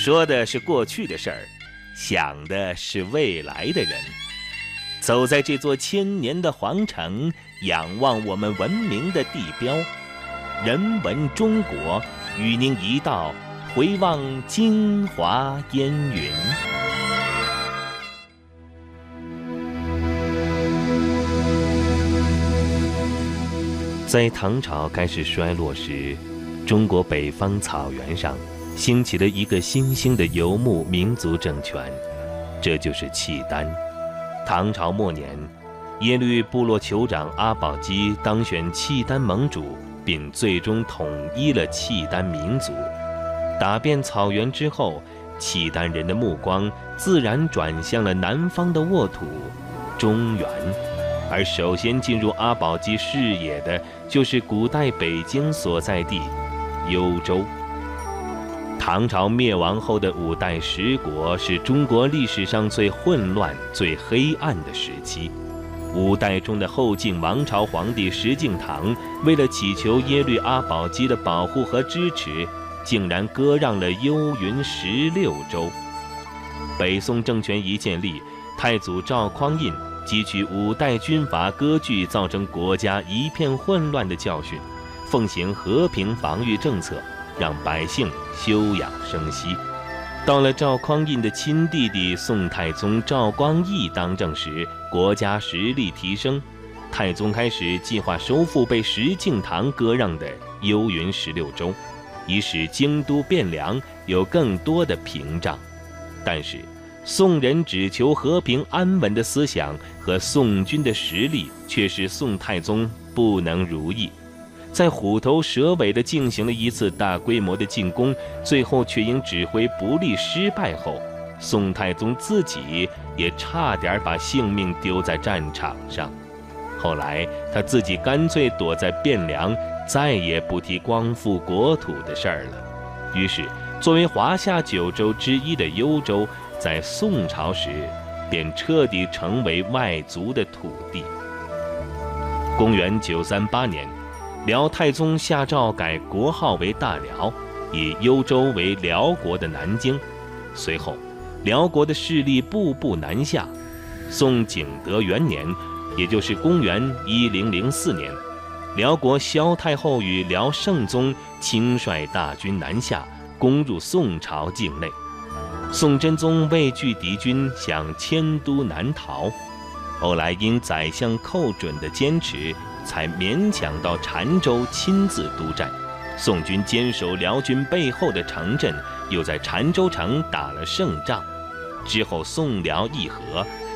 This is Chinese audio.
说的是过去的事儿，想的是未来的人。走在这座千年的皇城，仰望我们文明的地标，人文中国，与您一道回望京华烟云。在唐朝开始衰落时，中国北方草原上兴起了一个新兴的游牧民族政权，这就是契丹。唐朝末年，耶律部落酋长阿保机当选契丹盟主，并最终统一了契丹民族。打遍草原之后，契丹人的目光自然转向了南方的沃土中原，而首先进入阿保机视野的就是古代北京所在地幽州。唐朝灭亡后的五代十国是中国历史上最混乱、最黑暗的时期。五代中的后晋王朝皇帝石敬瑭，为了祈求耶律阿保机的保护和支持，竟然割让了幽云16州。北宋政权一建立，太祖赵匡胤汲取五代军阀割据造成国家一片混乱的教训，奉行和平防御政策，让百姓休养生息。到了赵匡胤的亲弟弟宋太宗赵光义当政时，国家实力提升，太宗开始计划收复被石敬瑭割让的幽云16州，以使京都汴梁有更多的屏障。但是宋人只求和平安稳的思想和宋军的实力却使宋太宗不能如意。在虎头蛇尾地进行了一次大规模的进攻，最后却因指挥不力失败后，宋太宗自己也差点把性命丢在战场上。后来他自己干脆躲在汴梁，再也不提光复国土的事儿了。于是作为华夏9州之一的幽州，在宋朝时便彻底成为外族的土地。公元938年，辽太宗下诏改国号为大辽，以幽州为辽国的南京。随后辽国的势力步步南下。宋景德元年，也就是公元1004年，辽国萧太后与辽圣宗亲率大军南下，攻入宋朝境内。宋真宗畏惧敌军，想迁都南逃，后来因宰相寇准的坚持，才勉强到澶州亲自督战。宋军坚守辽军背后的城镇，又在澶州城打了胜仗。之后宋辽议和，